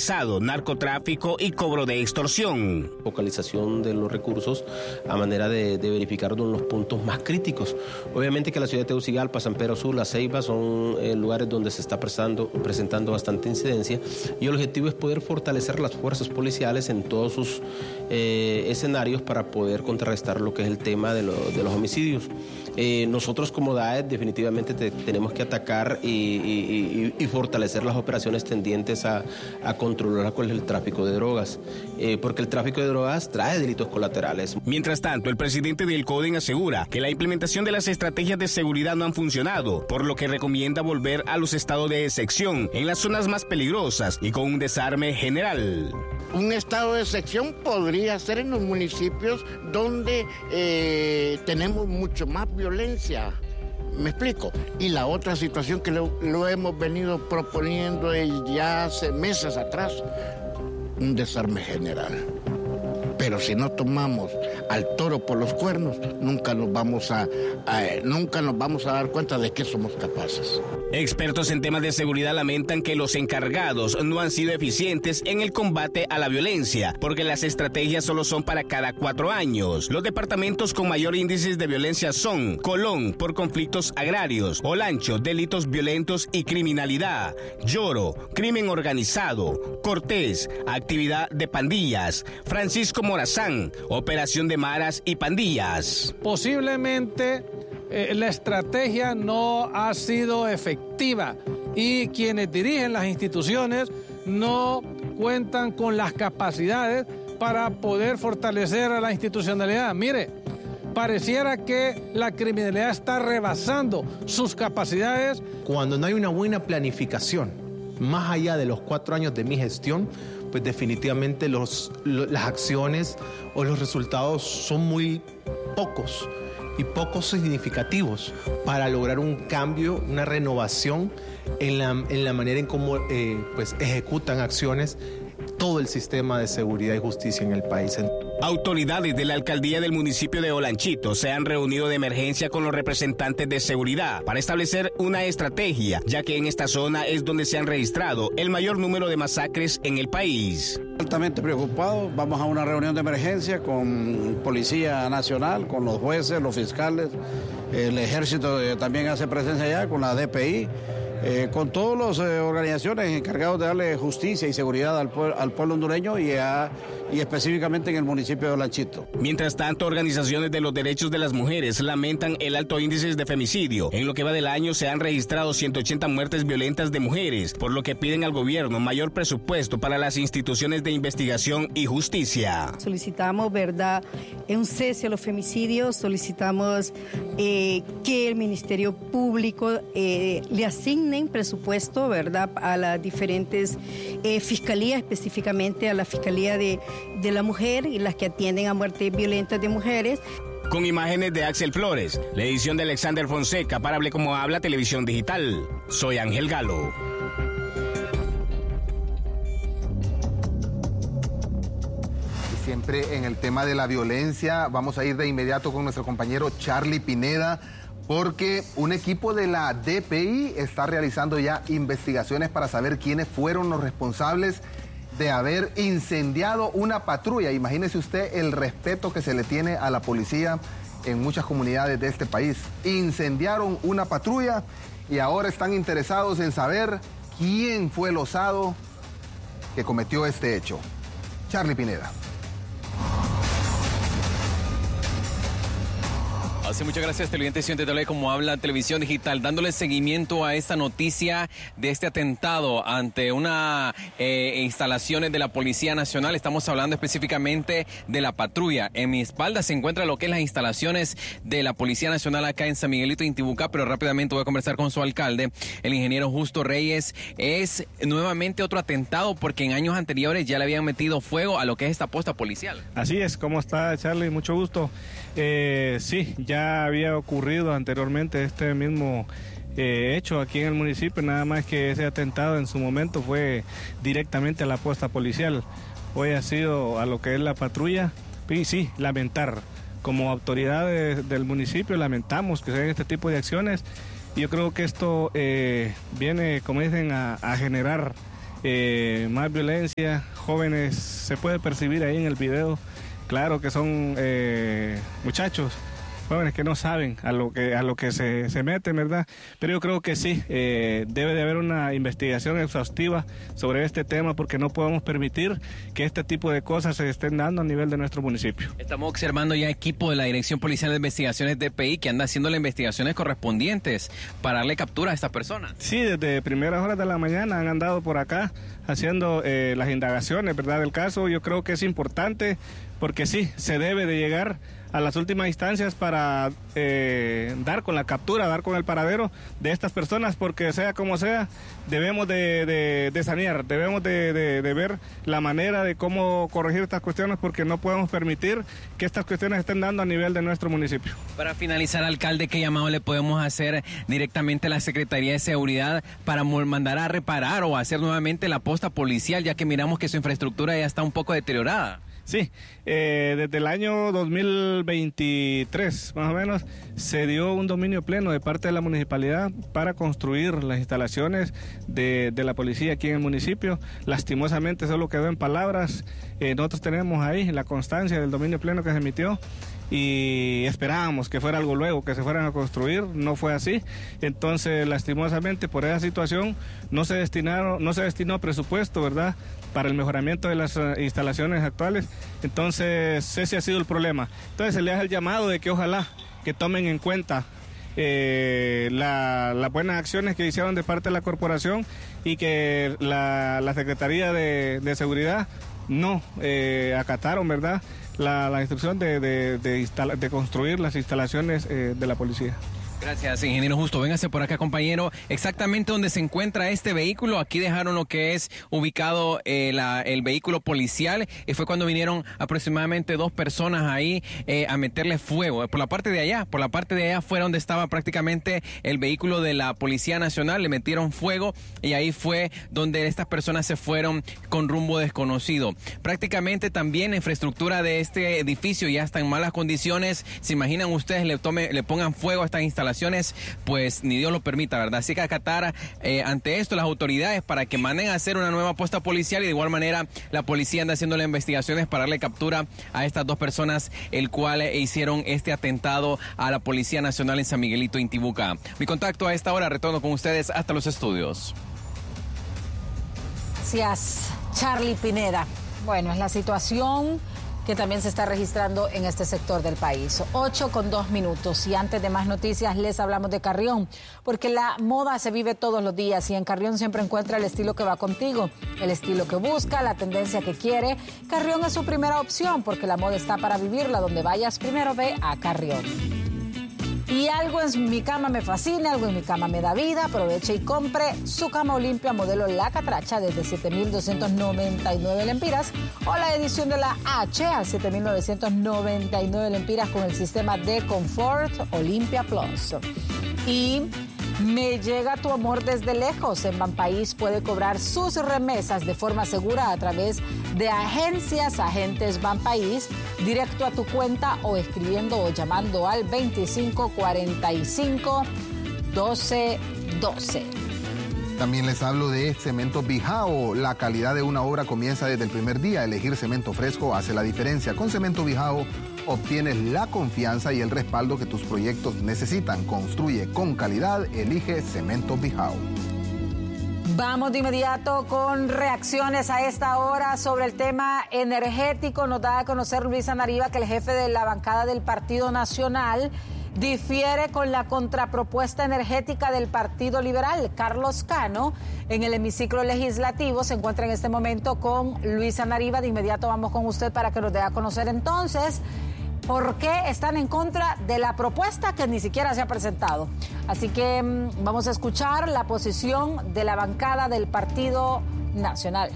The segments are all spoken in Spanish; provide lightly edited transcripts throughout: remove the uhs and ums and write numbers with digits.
organizado, narcotráfico y cobro de extorsión. Focalización de los recursos a manera de verificar los puntos más críticos. Obviamente que la ciudad de Tegucigalpa, San Pedro Sula, Ceiba son lugares donde se está presentando bastante incidencia, y el objetivo es poder fortalecer las fuerzas policiales en todos sus escenarios para poder contrarrestar lo que es el tema de los homicidios. Nosotros como DAED definitivamente tenemos que atacar y fortalecer las operaciones tendientes a controlar cuál es el tráfico de drogas, porque el tráfico de drogas trae delitos colaterales. Mientras tanto, el presidente del CODEN asegura que la implementación de las estrategias de seguridad no han funcionado, por lo que recomienda volver a los estados de excepción en las zonas más peligrosas y con un desarme general. Un estado de excepción podría ser en los municipios donde tenemos mucho más violencia. ¿Me explico? Y la otra situación que lo hemos venido proponiendo ya hace meses atrás, un desarme general. Pero si no tomamos al toro por los cuernos, nunca nos vamos a dar cuenta de qué somos capaces. Expertos en temas de seguridad lamentan que los encargados no han sido eficientes en el combate a la violencia, porque las estrategias solo son para cada 4 años. Los departamentos con mayor índices de violencia son Colón, por conflictos agrarios; Olancho, delitos violentos y criminalidad; Lloro, crimen organizado; Cortés, actividad de pandillas; Francisco Morazán, operación de maras y pandillas. Posiblemente la estrategia no ha sido efectiva y quienes dirigen las instituciones no cuentan con las capacidades para poder fortalecer a la institucionalidad. Mire, pareciera que la criminalidad está rebasando sus capacidades. Cuando no hay una buena planificación, más allá de los 4 años de mi gestión, pues definitivamente las acciones o los resultados son muy pocos y poco significativos para lograr un cambio, una renovación en la manera en cómo pues ejecutan acciones todo el sistema de seguridad y justicia en el país. Autoridades de la alcaldía del municipio de Olanchito se han reunido de emergencia con los representantes de seguridad para establecer una estrategia, ya que en esta zona es donde se han registrado el mayor número de masacres en el país. Altamente preocupados, vamos a una reunión de emergencia con Policía Nacional, con los jueces, los fiscales, el ejército también hace presencia allá, con la DPI, con todas las organizaciones encargadas de darle justicia y seguridad al pueblo hondureño y específicamente en el municipio de Olanchito. Mientras tanto, organizaciones de los derechos de las mujeres lamentan el alto índice de femicidio. En lo que va del año se han registrado 180 muertes violentas de mujeres, por lo que piden al gobierno mayor presupuesto para las instituciones de investigación y justicia. Solicitamos, ¿verdad?, un cese a los femicidios, solicitamos que el Ministerio Público le asignen presupuesto, ¿verdad?, a las diferentes fiscalías, específicamente a la Fiscalía de la Mujer y las que atienden a muertes violentas de mujeres. Con imágenes de Axel Flores, la edición de Alexander Fonseca para Hable Como Habla Televisión Digital. Soy Ángel Galo. Siempre en el tema de la violencia, vamos a ir de inmediato con nuestro compañero Charlie Pineda, porque un equipo de la DPI está realizando ya investigaciones para saber quiénes fueron los responsables de haber incendiado una patrulla. Imagínese usted el respeto que se le tiene a la policía en muchas comunidades de este país. Incendiaron una patrulla y ahora están interesados en saber quién fue el osado que cometió este hecho. Charlie Pineda. Así, muchas gracias, televidente de Hable Como Habla Televisión Digital, dándole seguimiento a esta noticia de este atentado ante una instalaciones de la Policía Nacional. Estamos hablando específicamente de la patrulla. En mi espalda se encuentra lo que es las instalaciones de la Policía Nacional acá en San Miguelito, Intibucá, pero rápidamente voy a conversar con su alcalde, el ingeniero Justo Reyes. Es nuevamente otro atentado porque en años anteriores ya le habían metido fuego a lo que es esta posta policial. Así es, ¿cómo está, Charlie? Mucho gusto. Sí, ya había ocurrido anteriormente este mismo hecho aquí en el municipio, nada más que ese atentado en su momento fue directamente a la posta policial. Hoy ha sido a lo que es la patrulla y sí, lamentar. Como autoridades del municipio lamentamos que se den este tipo de acciones. Yo creo que esto viene, como dicen, a generar más violencia, jóvenes, se puede percibir ahí en el video, claro que son muchachos, jóvenes que no saben a lo que se meten, ¿verdad? Pero yo creo que sí, debe de haber una investigación exhaustiva sobre este tema porque no podemos permitir que este tipo de cosas se estén dando a nivel de nuestro municipio. Estamos observando ya equipo de la Dirección Policial de Investigaciones DPI que anda haciendo las investigaciones correspondientes para darle captura a estas personas. Sí, desde primeras horas de la mañana han andado por acá haciendo las indagaciones, ¿verdad? Del caso. Yo creo que es importante porque sí, se debe de llegar a las últimas instancias para dar con la captura, dar con el paradero de estas personas, porque sea como sea, debemos de sanear, debemos de ver la manera de cómo corregir estas cuestiones, porque no podemos permitir que estas cuestiones estén dando a nivel de nuestro municipio. Para finalizar, alcalde, ¿qué llamado le podemos hacer directamente a la Secretaría de Seguridad para mandar a reparar o hacer nuevamente la posta policial, ya que miramos que su infraestructura ya está un poco deteriorada? Sí, desde el año 2023, más o menos, se dio un dominio pleno de parte de la municipalidad para construir las instalaciones de la policía aquí en el municipio. Lastimosamente solo quedó en palabras. Nosotros tenemos ahí la constancia del dominio pleno que se emitió y esperábamos que fuera algo luego, que se fueran a construir. No fue así. Entonces, lastimosamente, por esa situación no se destinó presupuesto, ¿verdad?, para el mejoramiento de las instalaciones actuales. Entonces, ese ha sido el problema. Entonces, se le hace el llamado de que ojalá que tomen en cuenta las buenas acciones que hicieron de parte de la corporación y que la Secretaría de Seguridad no acataron, ¿verdad?, la instrucción de construir las instalaciones de la policía. Gracias, ingeniero Justo. Véngase por acá, compañero. Exactamente donde se encuentra este vehículo, aquí dejaron lo que es ubicado el vehículo policial, y fue cuando vinieron aproximadamente 2 personas ahí a meterle fuego. Por la parte de allá fue donde estaba prácticamente el vehículo de la Policía Nacional, le metieron fuego y ahí fue donde estas personas se fueron con rumbo desconocido. Prácticamente también la infraestructura de este edificio ya está en malas condiciones. ¿Se imaginan ustedes le pongan fuego a estas instalaciones? Pues ni Dios lo permita, ¿verdad? Así que acatar ante esto las autoridades para que manden a hacer una nueva posta policial, y de igual manera la policía anda haciendo las investigaciones para darle captura a estas 2 personas el cual hicieron este atentado a la Policía Nacional en San Miguelito, Intibucá. Mi contacto a esta hora, retorno con ustedes hasta los estudios. Gracias, Charlie Pineda. Bueno, es la situación que también se está registrando en este sector del país. 8:02. Y antes de más noticias, les hablamos de Carrión, porque la moda se vive todos los días y en Carrión siempre encuentra el estilo que va contigo, el estilo que busca, la tendencia que quiere. Carrión es su primera opción, porque la moda está para vivirla. Donde vayas, primero ve a Carrión. Y algo en mi cama me fascina, algo en mi cama me da vida. Aproveche y compre su cama Olimpia modelo La Catracha desde 7,299 lempiras, o la edición de la H a 7,999 lempiras con el sistema de confort Olimpia Plus. Y Me llega tu amor desde lejos. En Banpaís puede cobrar sus remesas de forma segura a través de agentes Banpaís, directo a tu cuenta o escribiendo o llamando al 2545 1212. También les hablo de Cemento Bijao. La calidad de una obra comienza desde el primer día. Elegir cemento fresco hace la diferencia. Con Cemento Bijao obtienes la confianza y el respaldo que tus proyectos necesitan. Construye con calidad. Elige Cemento Bijao. Vamos de inmediato con reacciones a esta hora sobre el tema energético. Nos da a conocer Luis Anariva que el jefe de la bancada del Partido Nacional difiere con la contrapropuesta energética del Partido Liberal. Carlos Cano, en el hemiciclo legislativo, se encuentra en este momento con Luis Anariva. De inmediato vamos con usted para que nos dé a conocer entonces por qué están en contra de la propuesta que ni siquiera se ha presentado. Así que vamos a escuchar la posición de la bancada del Partido Nacional.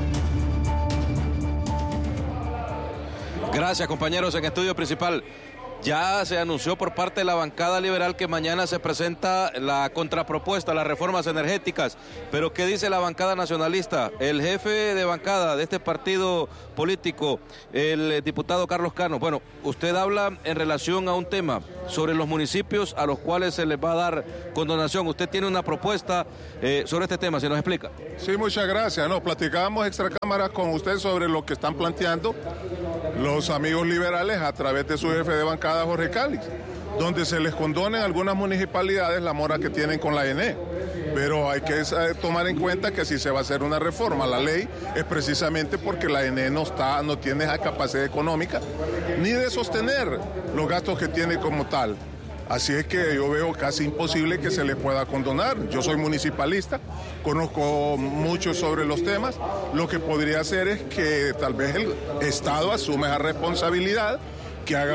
Gracias, compañeros. En estudio principal Ya se anunció por parte de la bancada liberal que mañana se presenta la contrapropuesta a las reformas energéticas. Pero ¿qué dice la bancada nacionalista? El jefe de bancada de este partido político, el diputado Carlos Cano. Bueno, usted habla en relación a un tema sobre los municipios a los cuales se les va a dar condonación. Usted tiene una propuesta sobre este tema, ¿se nos explica? Sí, muchas gracias. Platicábamos extra cámaras con usted sobre lo que están planteando los amigos liberales a través de su jefe de bancada, Jorge Calix, donde se les condonen algunas municipalidades la mora que tienen con la ENE. Pero hay que tomar en cuenta que si se va a hacer una reforma a la ley es precisamente porque la ENE no tiene esa capacidad económica ni de sostener los gastos que tiene como tal. Así es que yo veo casi imposible que se les pueda condonar. Yo soy municipalista, conozco mucho sobre los temas. Lo que podría hacer es que tal vez el Estado asuma esa responsabilidad, que haga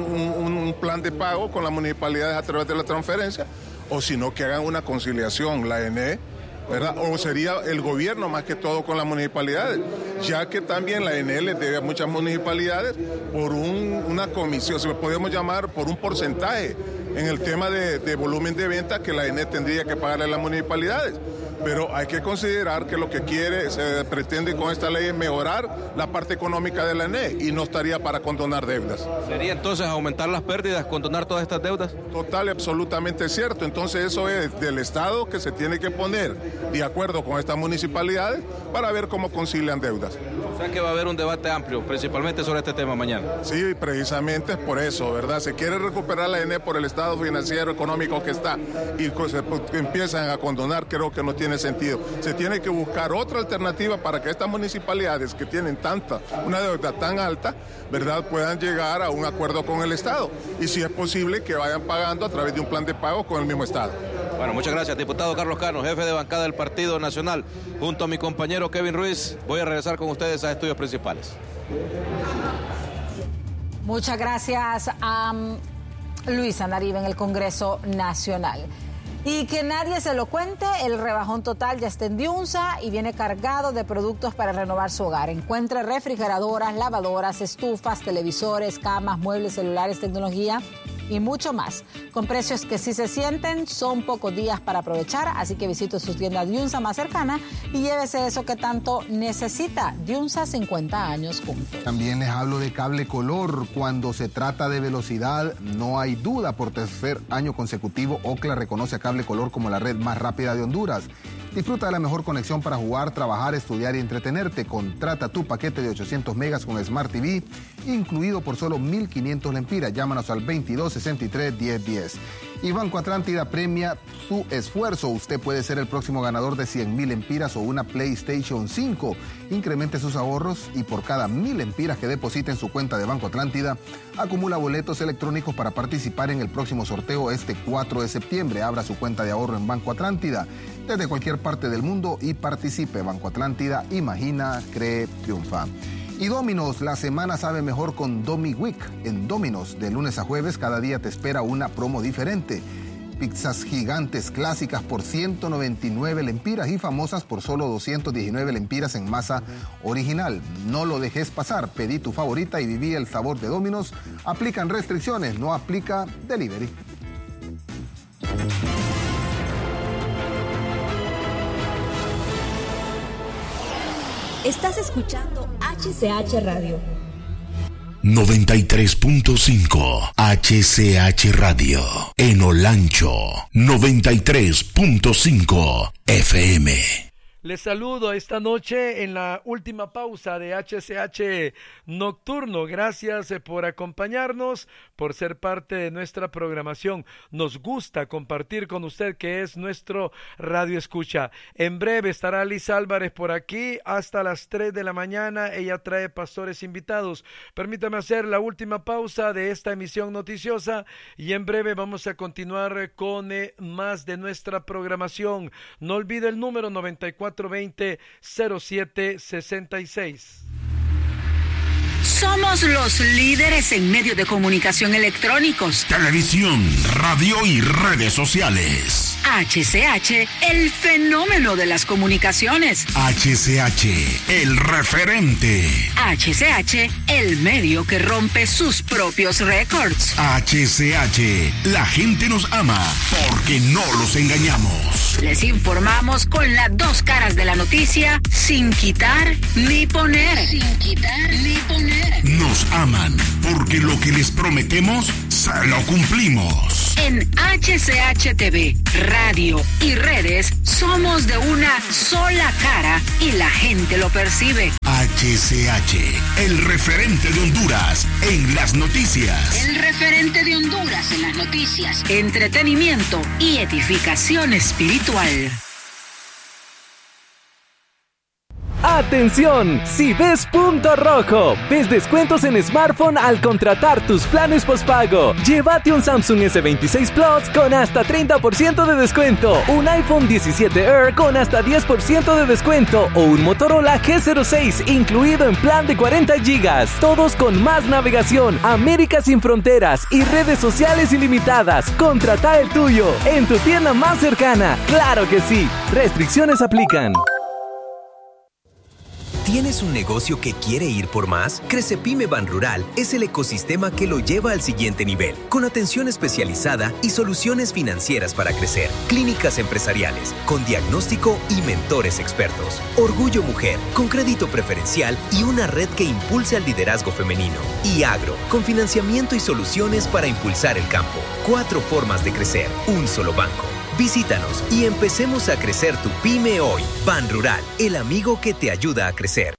un plan de pago con las municipalidades a través de la transferencia, o si no, que hagan una conciliación, la ENE, ¿verdad? O sería el gobierno más que todo con las municipalidades, ya que también la ENE le debe a muchas municipalidades por una comisión, se podemos llamar por un porcentaje en el tema de volumen de venta que la ENE tendría que pagarle a las municipalidades. Pero hay que considerar que lo que se pretende con esta ley es mejorar la parte económica de la ENE y no estaría para condonar deudas. ¿Sería entonces aumentar las pérdidas, condonar todas estas deudas? Total y absolutamente cierto. Entonces eso es del Estado que se tiene que poner de acuerdo con estas municipalidades para ver cómo concilian deudas. O sea que va a haber un debate amplio, principalmente sobre este tema mañana. Sí, precisamente es por eso, ¿verdad? Se quiere recuperar la ENE por el estado financiero, económico que está y empiezan a condonar, creo que no tiene sentido. Se tiene que buscar otra alternativa para que estas municipalidades que tienen una deuda tan alta, ¿verdad?, puedan llegar a un acuerdo con el Estado. Y si es posible que vayan pagando a través de un plan de pago con el mismo Estado. Bueno, muchas gracias, diputado Carlos Cano, jefe de bancada del Partido Nacional. Junto a mi compañero Kevin Ruiz, voy a regresar con ustedes a Estudios Principales. Muchas gracias a Luis Anaribe en el Congreso Nacional. Y que nadie se lo cuente, el rebajón total ya está en Diunsa y viene cargado de productos para renovar su hogar. Encuentre refrigeradoras, lavadoras, estufas, televisores, camas, muebles, celulares, tecnología y mucho más. Con precios que sí se sienten, son pocos días para aprovechar, así que visite su tienda Diunsa más cercana y llévese eso que tanto necesita. Diunsa, 50 años juntos. También les hablo de Cable Color. Cuando se trata de velocidad, no hay duda. Por tercer año consecutivo, Ookla reconoce a Cable Color como la red más rápida de Honduras. Disfruta de la mejor conexión para jugar, trabajar, estudiar y entretenerte. Contrata tu paquete de 800 megas con Smart TV, incluido por solo 1.500 lempiras. Llámanos al 2263-1010. Y Banco Atlántida premia su esfuerzo. Usted puede ser el próximo ganador de 100.000 lempiras o una PlayStation 5. Incremente sus ahorros y por cada 1.000 lempiras que deposite en su cuenta de Banco Atlántida, acumula boletos electrónicos para participar en el próximo sorteo este 4 de septiembre. Abra su cuenta de ahorro en Banco Atlántida desde cualquier parte del mundo y participe. Banco Atlántida, imagina, cree, triunfa. Y Domino's, la semana sabe mejor con Domi Week. En Domino's, de lunes a jueves, cada día te espera una promo diferente. Pizzas gigantes clásicas por 199 lempiras y famosas por solo 219 lempiras en masa original. No lo dejes pasar, pedí tu favorita y viví el sabor de Domino's. Aplican restricciones, no aplica delivery. Estás escuchando HCH Radio. 93.5 HCH Radio. En Olancho, 93.5 FM. Les saludo esta noche en la última pausa de HCH Nocturno. Gracias por acompañarnos, por ser parte de nuestra programación. Nos gusta compartir con usted que es nuestro radio escucha. En breve estará Liz Álvarez por aquí hasta las 3 de la mañana. Ella trae pastores invitados. Permítame hacer la última pausa de esta emisión noticiosa y en breve vamos a continuar con más de nuestra programación. No olvide el número 9420-0766. Somos los líderes en medios de comunicación electrónicos, televisión, radio y redes sociales. HCH, el fenómeno de las comunicaciones. HCH, el referente. HCH, el medio que rompe sus propios récords. HCH, la gente nos ama porque no los engañamos. Les informamos con las dos caras de la noticia, sin quitar ni poner. Sin quitar ni poner. Nos aman porque lo que les prometemos, se lo cumplimos. En HCH TV, radio y redes, somos de una sola cara y la gente lo percibe. HCH, el referente de Honduras en las noticias. El referente de Honduras en las noticias. Entretenimiento y edificación espiritual. ¡Atención! Si ves punto rojo, ves descuentos en smartphone al contratar tus planes postpago. Llévate un Samsung S26 Plus con hasta 30% de descuento, un iPhone 17 Air con hasta 10% de descuento o un Motorola G06 incluido en plan de 40 GB. Todos con más navegación, América sin fronteras y redes sociales ilimitadas. Contrata el tuyo en tu tienda más cercana. ¡Claro que sí! Restricciones aplican. ¿Tienes un negocio que quiere ir por más? Crecepyme Banrural es el ecosistema que lo lleva al siguiente nivel, con atención especializada y soluciones financieras para crecer, clínicas empresariales, con diagnóstico y mentores expertos, Orgullo Mujer, con crédito preferencial y una red que impulse al liderazgo femenino, y Agro, con financiamiento y soluciones para impulsar el campo. 4 formas de crecer, un solo banco. Visítanos y empecemos a crecer tu pyme hoy. Banrural, el amigo que te ayuda a crecer.